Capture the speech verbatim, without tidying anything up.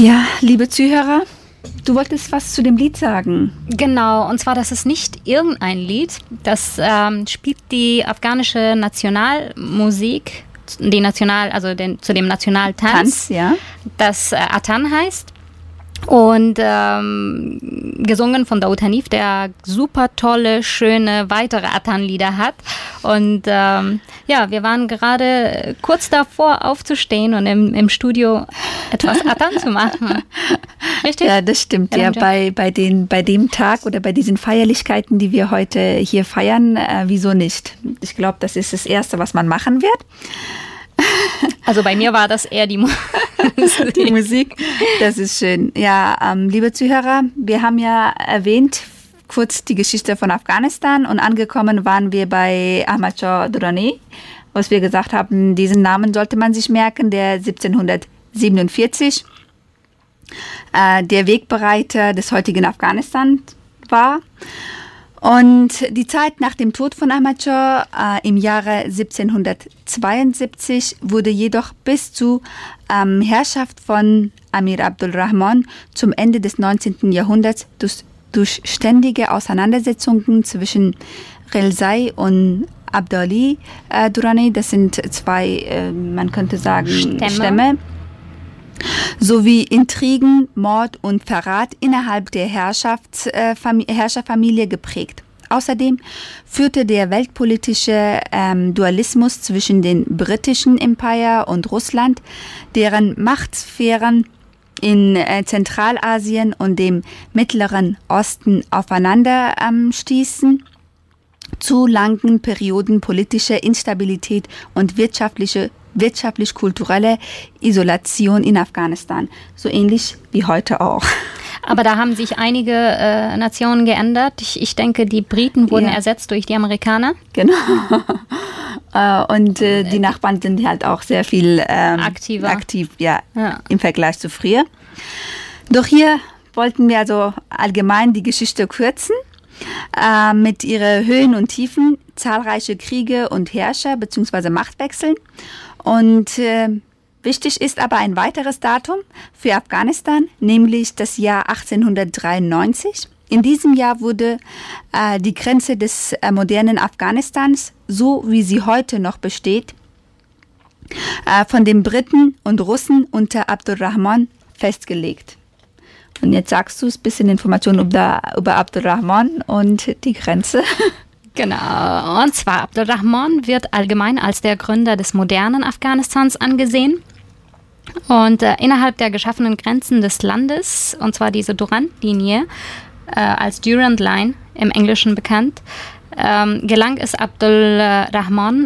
Ja, liebe Zuhörer, du wolltest was zu dem Lied sagen. Genau, und zwar, das ist nicht irgendein Lied, das ähm, spielt die afghanische Nationalmusik, die National, also den, zu dem Nationaltanz, Tanz, ja. das äh, Atan heißt. Und ähm, gesungen von Daoud Hanif, der super tolle, schöne weitere Atan-Lieder hat. Und ähm, ja, wir waren gerade kurz davor aufzustehen und im, im Studio etwas Atan zu machen. Richtig? Ja, das stimmt. Ja, bei, bei, den, bei dem Tag oder bei diesen Feierlichkeiten, die wir heute hier feiern, äh, wieso nicht? Ich glaube, das ist das Erste, was man machen wird. Also bei mir war das eher die, Mu- die Musik. Das ist schön. Ja, ähm, liebe Zuhörer, wir haben ja erwähnt kurz die Geschichte von Afghanistan und angekommen waren wir bei Ahmad Shah Durrani, was wir gesagt haben, diesen Namen sollte man sich merken, der siebzehnhundertsiebenundvierzig äh, der Wegbereiter des heutigen Afghanistan war. Und die Zeit nach dem Tod von Ahmad Shah äh, im Jahre siebzehnhundertzweiundsiebzig wurde jedoch bis zur ähm, Herrschaft von Amir Abdul Rahman zum Ende des neunzehnten Jahrhunderts durch, durch ständige Auseinandersetzungen zwischen Relzai und Abdali äh, Durrani, das sind zwei, äh, man könnte sagen, Stämme, Stämme sowie Intrigen, Mord und Verrat innerhalb der Herrschafts, äh, Fam- Herrscherfamilie geprägt. Außerdem führte der weltpolitische ähm, Dualismus zwischen dem britischen Empire und Russland, deren Machtsphären in äh, Zentralasien und dem Mittleren Osten aufeinander ähm, stießen, zu langen Perioden politischer Instabilität und wirtschaftliche wirtschaftlich-kulturelle Isolation in Afghanistan. So ähnlich wie heute auch. Aber da haben sich einige äh, Nationen geändert. Ich, ich denke, die Briten wurden ja. ersetzt durch die Amerikaner. Genau. Und äh, die Nachbarn sind halt auch sehr viel ähm, aktiver aktiv ja, ja. im Vergleich zu früher. Doch hier wollten wir also allgemein die Geschichte kürzen. Äh, mit ihren Höhen und Tiefen, zahlreiche Kriege und Herrscher bzw. Machtwechseln. Und äh, wichtig ist aber ein weiteres Datum für Afghanistan, nämlich das Jahr achtzehnhundertdreiundneunzig. In diesem Jahr wurde äh, die Grenze des äh, modernen Afghanistans, so wie sie heute noch besteht, äh, von den Briten und Russen unter Abdur Rahman festgelegt. Und jetzt sagst du es, ein bisschen Informationen über, über Abdur Rahman und die Grenze. Genau, und zwar Abdur Rahman wird allgemein als der Gründer des modernen Afghanistans angesehen. Und äh, innerhalb der geschaffenen Grenzen des Landes, und zwar diese Durand-Linie, äh, als Durand Line im Englischen bekannt, ähm, gelang es Abdul Rahman,